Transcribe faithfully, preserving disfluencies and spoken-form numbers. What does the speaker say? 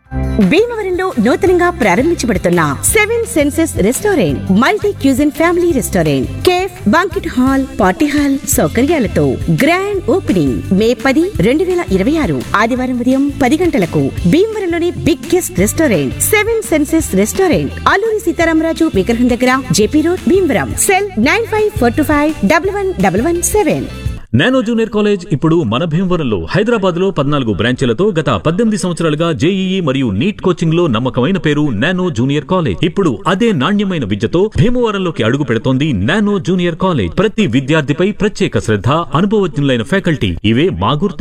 భీమవరంలో నూతనంగా ప్రారంభించబడుతున్న seven senses restaurant multi cuisine family restaurant cafe banquet hall party hall సౌకర్యాలతో grand opening మే పది రెండు వేల ఇరవై ఆరు ఆదివారం ఉదయం పది గంటలకు. భీమవరంలోని biggest restaurant seven senses restaurant Alluri Sitaramaraju విగ్రహం దగ్గర JP road Bhimavaram. Cell nine five four two five double one double one seven. Nano junior college ఇప్పుడు మన భీమవరంలో హైదరాబాద్ లో పద్నాలుగు బ్రాంచీలతో గత పద్దెనిమిది సంవత్సరాలుగా జేఈఈ మరియు నీట్ కోచింగ్ లో నమ్మకమైన పేరు నానో జూనియర్ కాలేజ్. ఇప్పుడు అదే నాణ్యమైన విద్యతో భీమవరంలోకి అడుగు పెడుతోంది నానో జూనియర్ కాలేజ్. ప్రతి విద్యార్థిపై ప్రత్యేక శ్రద్ధ, అనుభవజ్ఞులైన ఫ్యాకల్టీ, ఇవే మా గుర్తు.